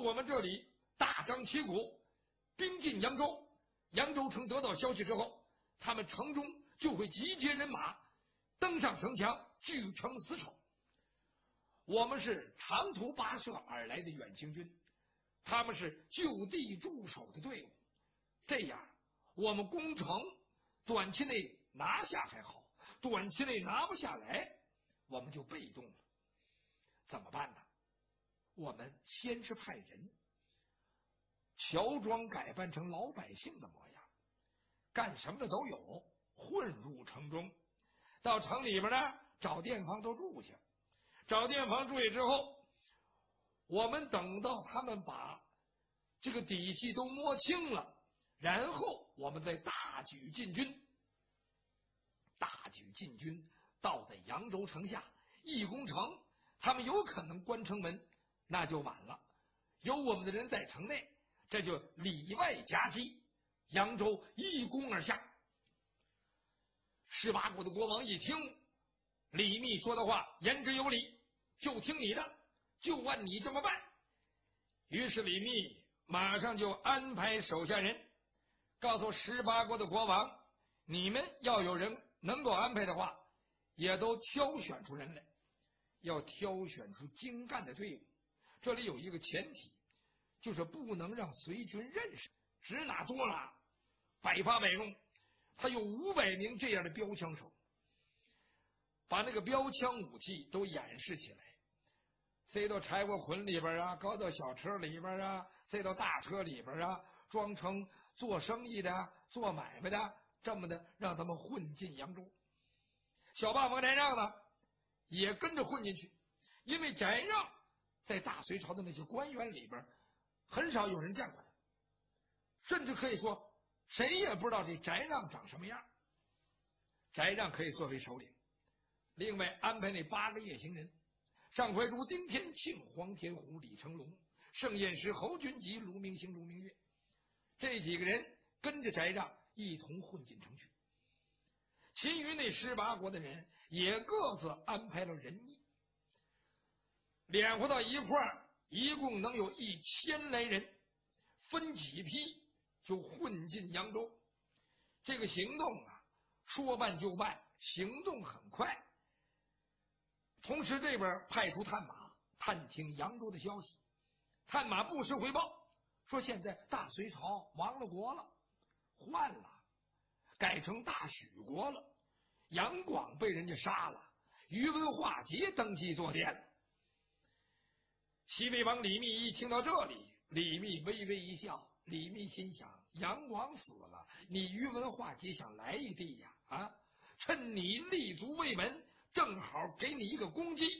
我们这里大张旗鼓，兵进扬州。扬州城得到消息之后，他们城中就会集结人马，登上城墙，据城死守。我们是长途跋涉而来的远行军，他们是就地驻守的队伍。这样，我们攻城短期内拿下还好，短期内拿不下来，我们就被动了。怎么办呢？我们先是派人乔装改扮成老百姓的模样，干什么的都有，混入城中，到城里边呢找店房都住下。找店房住下之后，我们等到他们把这个底细都摸清了，然后我们再大举进军。大举进军到在扬州城下，一攻城，他们有可能关城门，那就晚了。有我们的人在城内，这就里外夹击，扬州一攻而下。18国的国王一听李密说的话言之有理，就听你的，就按你这么办。于是李密马上就安排手下人告诉18国的国王，你们要有人能够安排的话，也都挑选出人来，要挑选出精干的队伍。这里有一个前提，就是不能让随军认识，指哪多哪，百发百中。他有500名这样的标枪手，把那个标枪武器都演示起来，塞到柴火捆里边啊，搞到小车里边啊，塞到大车里边啊，装成做生意的、做买卖的，这么的让他们混进扬州。小霸王翟让呢，也跟着混进去，因为翟让在大隋朝的那些官员里边，很少有人见过他，甚至可以说谁也不知道这翟让长什么样。翟让可以作为首领，另外安排那8个夜行人：上怀如、丁天庆、黄天虎、李成龙、盛彦师、侯君集、卢明星、卢明月。这几个人跟着翟让一同混进城去。其余那18国的人也各自安排了人役，连合到一块儿，一共能有1000来人，分几批就混进扬州。这个行动啊，说办就办，行动很快。同时这边派出探马探听扬州的消息，探马不时回报说，现在大隋朝亡了国了，换了，改成大许国了，杨广被人家杀了，宇文化及登基坐殿了。西魏王李密一听到这里，李密微微一笑。李密心想，杨广死了，你宇文化及想来一地呀？啊，趁你立足未稳，正好给你一个攻击。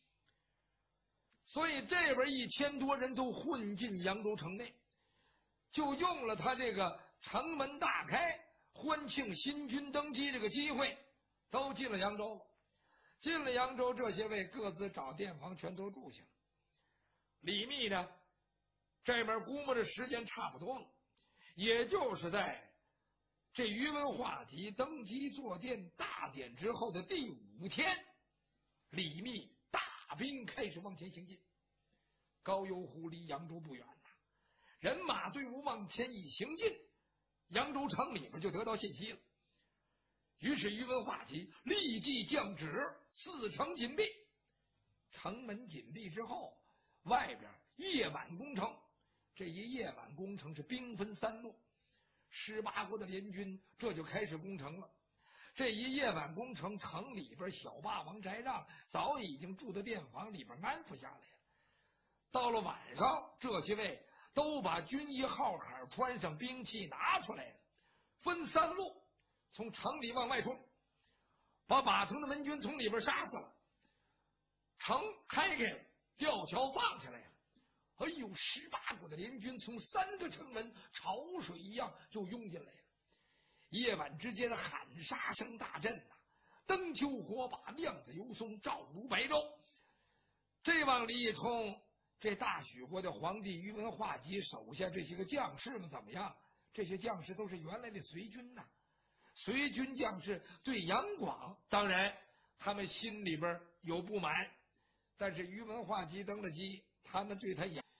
所以这边1000多人都混进扬州城内，就用了他这个城门大开，欢庆新君登基这个机会，都进了扬州。进了扬州，这些位各自找店房，全都住下了。李密呢，这边估摸着时间差不多了，也就是在这宇文化及登基坐殿大典之后的第5天，李密大兵开始往前行进。高邮湖离扬州不远呐，人马队伍往前一行进，扬州城里边就得到信息了。于是宇文化及立即降旨4城紧闭。城门紧闭之后，外边夜晚攻城。这一夜晚攻城是兵分3路，18国的联军这就开始攻城了。这一夜晚攻城，城里边小霸王翟让早已经住在店房里边安抚下来了。到了晚上，这些位都把军衣号坎穿上，兵器拿出来了，分3路从城里往外冲，把把城的门军从里边杀死了，城开开了，吊桥放下来了。哎呦，18国的联军从3个城门潮水一样就涌进来了。夜晚之间喊杀声大震呐，灯秋火把，亮子游松，照如白昼。这往里一冲，这大许国的皇帝宇文化及手下这些个将士们怎么样？这些将士都是原来的隋军呐。隋军将士对杨广，当然他们心里边有不满，但是宇文化及登了基，他们对他